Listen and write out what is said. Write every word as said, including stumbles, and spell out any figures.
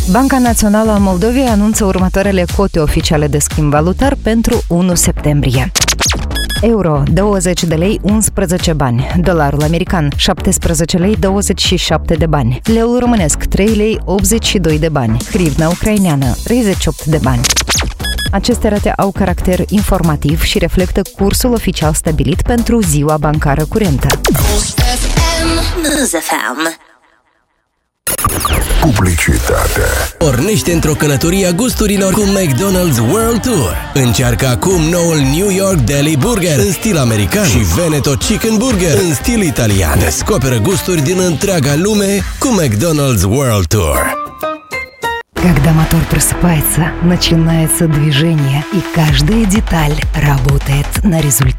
Banca Națională a Moldovei anunță următoarele cote oficiale de schimb valutar pentru unu septembrie. Euro, douăzeci de lei, unsprezece bani. Dolarul american, șaptesprezece lei, douăzeci și șapte de bani. Leul românesc, trei lei, optzeci și doi de bani. Hrivna ucraineană, treizeci și opt de bani. Aceste rate au caracter informativ și reflectă cursul oficial stabilit pentru ziua bancară curentă. Publicitate. Pornește într-o călătorie a gusturilor cu McDonald's World Tour. Încearcă acum noul New York Deli Burger în stil american și Veneto Chicken Burger în stil italian. Descoperă gusturi din întreaga lume cu McDonald's World Tour. Когда мотор просыпается, начинается движение, и каждая деталь работает на результат.